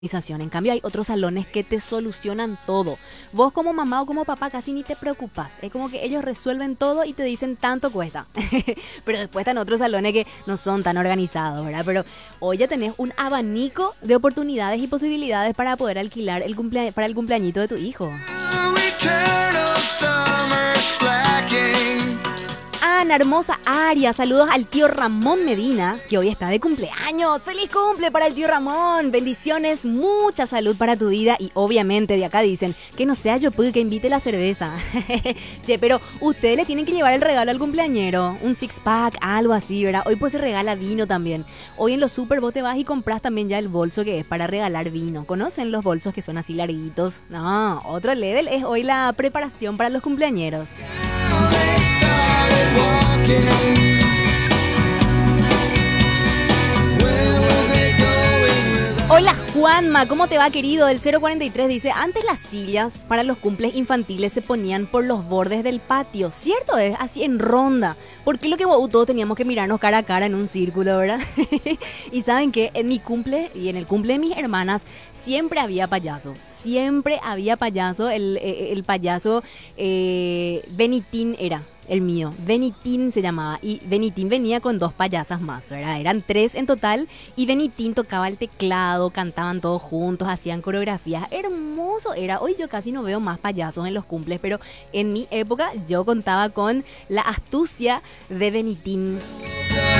En cambio, hay otros salones que te solucionan todo. Vos como mamá o como papá casi ni te preocupas. Es como que ellos resuelven todo y te dicen tanto cuesta. Pero después están otros salones que no son tan organizados, ¿verdad? Pero hoy ya tenés un abanico de oportunidades y posibilidades para poder alquilar para el cumpleañito de tu hijo. Ana, hermosa Aria, saludos al tío Ramón Medina, que hoy está de cumpleaños. ¡Feliz cumple para el tío Ramón! Bendiciones, mucha salud para tu vida y obviamente de acá dicen que no sea yo que invite la cerveza. Che, pero ustedes le tienen que llevar el regalo al cumpleañero, un six pack, algo así, ¿verdad? Hoy pues se regala vino también. Hoy en los super vos te vas y compras también ya el bolso que es para regalar vino. ¿Conocen los bolsos que son así larguitos? No, otro level es hoy la preparación para los cumpleañeros. Hola Juanma, ¿cómo te va querido? Del 043 dice, antes las sillas para los cumples infantiles se ponían por los bordes del patio, ¿cierto? Es así en ronda, porque lo que todos teníamos que mirarnos cara a cara en un círculo, ¿verdad? Y saben que en mi cumple y en el cumple de mis hermanas siempre había payaso, el payaso Benitín era. El mío, Benitín se llamaba, y Benitín venía con dos payasas más, ¿verdad? Eran 3 en total, y Benitín tocaba el teclado, cantaban todos juntos, hacían coreografías, hermoso era. Hoy yo casi no veo más payasos en los cumples, pero en mi época yo contaba con la astucia de Benitín.